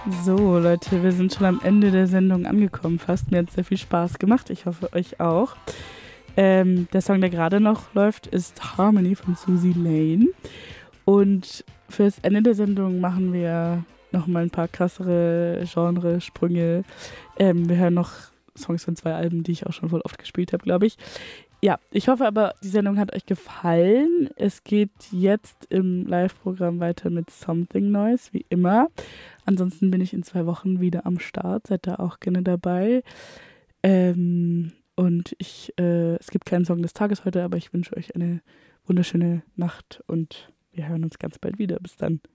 So, Leute, wir sind schon am Ende der Sendung angekommen fast. Mir hat sehr viel Spaß gemacht. Ich hoffe, euch auch. Der Song, der gerade noch läuft, ist Harmony von Suzy Lane. Und fürs Ende der Sendung machen wir nochmal ein paar krassere Genresprünge. Wir hören noch Songs von 2 Alben, die ich auch schon voll oft gespielt habe, glaube ich. Ja, ich hoffe aber, die Sendung hat euch gefallen. Es geht jetzt im Live-Programm weiter mit Something Noise, wie immer. Ansonsten bin ich in 2 Wochen wieder am Start. Seid da auch gerne dabei. Und es gibt keinen Song des Tages heute, aber ich wünsche euch eine wunderschöne Nacht und wir hören uns ganz bald wieder. Bis dann.